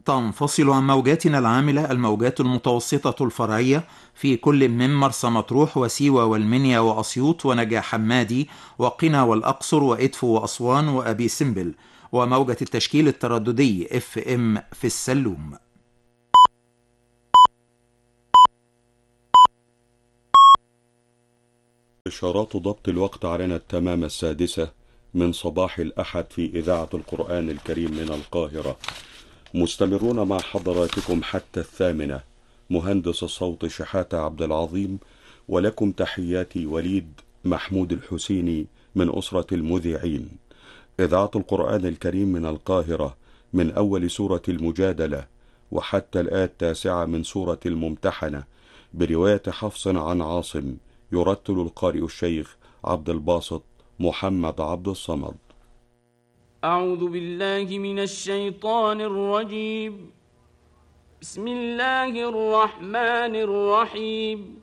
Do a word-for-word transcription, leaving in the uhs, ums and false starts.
تنفصل عن موجاتنا العاملة الموجات المتوسطة الفرعية في كل من مرسى مطروح وسيوة والمنيا وأسيوط ونجع حمادي وقنا والأقصر وإدفو وأسوان وأبي سمبل، وموجة التشكيل الترددي اف ام في السلوم. إشارات ضبط الوقت علينا التمام السادسة من صباح الأحد في إذاعة القرآن الكريم من القاهرة. مستمرون مع حضراتكم حتى الثامنة. مهندس الصوت شحاتة عبد العظيم، ولكم تحياتي وليد محمود الحسيني من أسرة المذيعين. إذاعة القرآن الكريم من القاهرة، من أول سورة المجادلة وحتى الآية التاسعة من سورة الممتحنة، برواية حفص عن عاصم، يرتل القارئ الشيخ عبد الباسط محمد عبد الصمد. أعوذ بالله من الشيطان الرجيم. بسم الله الرحمن الرحيم.